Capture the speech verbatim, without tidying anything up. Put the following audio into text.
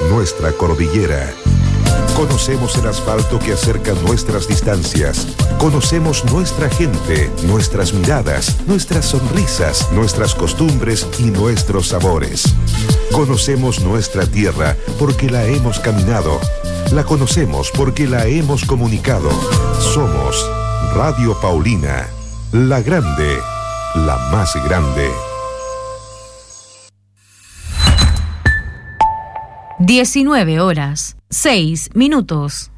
nuestra cordillera. Conocemos el asfalto que acerca nuestras distancias. Conocemos nuestra gente, nuestras miradas, nuestras sonrisas, nuestras costumbres y nuestros sabores. Conocemos nuestra tierra porque la hemos caminado. La conocemos porque la hemos comunicado. Somos Radio Paulina, la grande, la más grande. diecinueve horas, seis minutos.